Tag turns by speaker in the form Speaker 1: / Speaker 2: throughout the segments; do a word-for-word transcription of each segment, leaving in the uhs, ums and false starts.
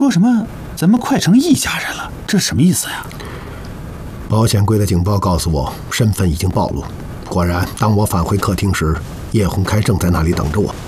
Speaker 1: 说什么咱们快成一家人了，这是什么意思呀？
Speaker 2: 保险柜的警报告诉我身份已经暴露。果然，当我返回客厅时，叶洪开正在那里等着我。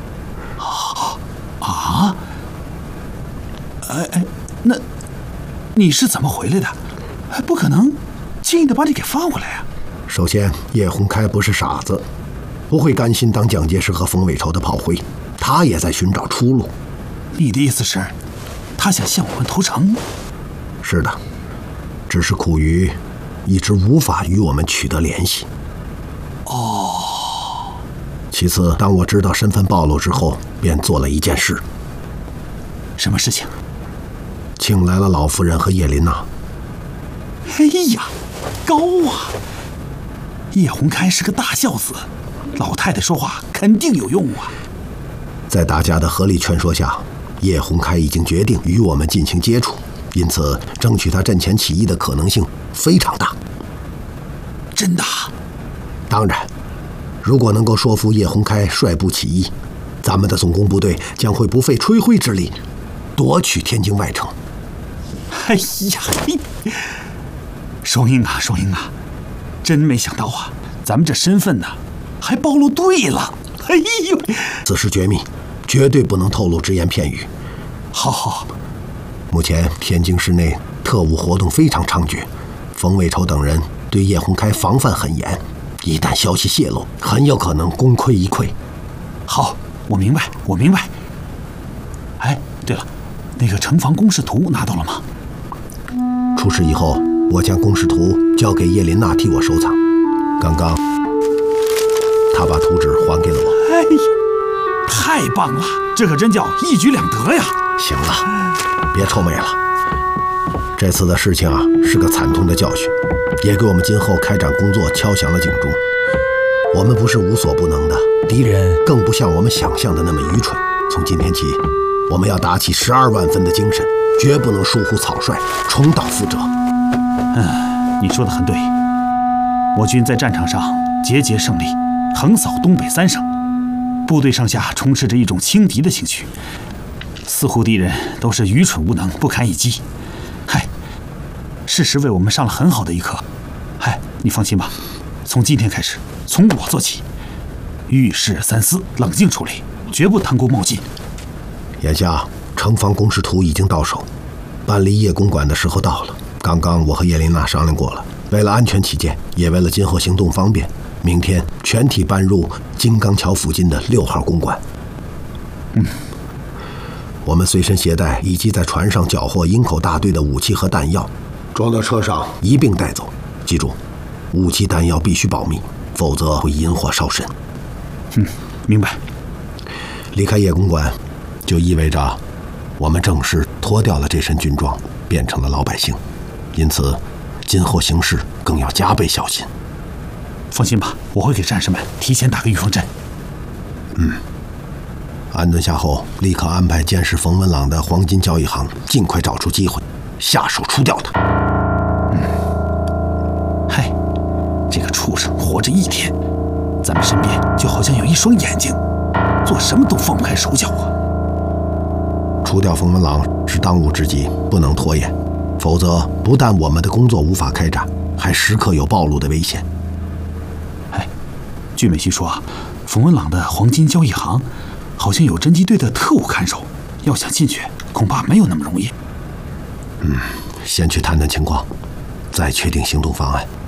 Speaker 1: 啊？哎哎，那你是怎么回来的？不可能轻易的把你给放回来呀！
Speaker 2: 首先，叶洪开不是傻子，不会甘心当蒋介石和冯伟朝的炮灰，他也在寻找出路。
Speaker 1: 你的意思是，他想向我们投诚？
Speaker 2: 是的，只是苦于一直无法与我们取得联系。
Speaker 1: 哦。
Speaker 2: 其次，当我知道身份暴露之后，便做了一件事。
Speaker 1: 什么事情？
Speaker 2: 请来了老夫人和叶琳娜。
Speaker 1: 哎呀，高啊！叶洪开是个大孝子，老太太说话肯定有用啊。
Speaker 2: 在大家的合力劝说下，叶洪开已经决定与我们进行接触，因此争取他阵前起义的可能性非常大。
Speaker 1: 真的？
Speaker 2: 当然，如果能够说服叶洪开率部起义，咱们的总攻部队将会不费吹灰之力夺取天津外城。
Speaker 1: 哎呀，嘿，双英啊，双英啊，真没想到啊，咱们这身份呢，还暴露对了。哎呦，
Speaker 2: 此事绝密，绝对不能透露只言片语。
Speaker 1: 好好。
Speaker 2: 目前天津市内特务活动非常猖獗，冯伟朝等人对叶洪开防范很严，一旦消息泄露，很有可能功亏一篑。
Speaker 1: 好，我明白，我明白。哎，对了，那个城防工事图拿到了吗？
Speaker 2: 出事以后，我将公示图交给叶琳娜替我收藏。刚刚，她把图纸还给了我。
Speaker 1: 哎呀，太棒了！这可真叫一举两得呀！
Speaker 2: 行了，别臭美了。这次的事情啊，是个惨痛的教训，也给我们今后开展工作敲响了警钟。我们不是无所不能的，敌人更不像我们想象的那么愚蠢。从今天起，我们要打起十二万分的精神，绝不能疏忽草率，重蹈覆辙。
Speaker 1: 嗯，你说的很对。我军在战场上节节胜利，横扫东北三省，部队上下充斥着一种轻敌的情绪，似乎敌人都是愚蠢无能，不堪一击。嗨，事实为我们上了很好的一课。嗨，你放心吧，从今天开始，从我做起，遇事三思，冷静处理，绝不贪功冒进。
Speaker 2: 眼下城防工事图已经到手，搬离叶公馆的时候到了。刚刚我和叶琳娜商量过了，为了安全起见，也为了今后行动方便，明天全体搬入金刚桥附近的六号公馆。
Speaker 1: 嗯，
Speaker 2: 我们随身携带以及在船上缴获营口大队的武器和弹药，装到车上一并带走。记住，武器弹药必须保密，否则会引火烧身。
Speaker 1: 嗯，明白。
Speaker 2: 离开叶公馆，就意味着我们正式脱掉了这身军装，变成了老百姓。因此，今后行事更要加倍小心。
Speaker 1: 放心吧，我会给战士们提前打个预防针。
Speaker 2: 嗯。安顿下后，立刻安排监视冯文朗的黄金交易行尽快找出机会，下手除掉他。
Speaker 1: 嗯，嗨，这个畜生活着一天，咱们身边就好像有一双眼睛，做什么都放不开手脚啊。
Speaker 2: 除掉冯文朗是当务之急，不能拖延，否则不但我们的工作无法开展，还时刻有暴露的危险。
Speaker 1: 哎，据美西说啊，冯文朗的黄金交易行好像有侦缉队的特务看守，要想进去恐怕没有那么容易。
Speaker 2: 嗯，先去探探情况，再确定行动方案。